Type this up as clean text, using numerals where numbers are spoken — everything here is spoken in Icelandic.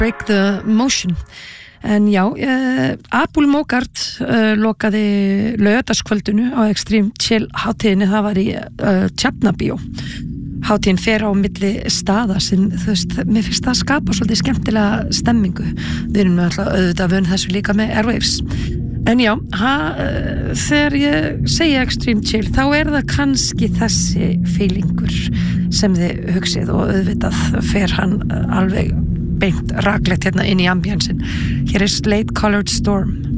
Break the Motion. En já, Apul Mogart lokaði laugardagskvöldinu á Extreme Chill hátíðinni, það var í Tjarnarbíó. Hátíðin fer á milli staða sem, þú veist, mér finnst það skapa svolítið skemmtilega stemmingu. Við erum alltaf auðvitað vön þessu líka með Airwaves. En já, þegar ég segja Extreme Chill, þá það kannski þessi feelingur sem þið hugsið og auðvitað fer hann alveg beint raklegt hérna inn í ambiensin. Hér Slate Colored Storm.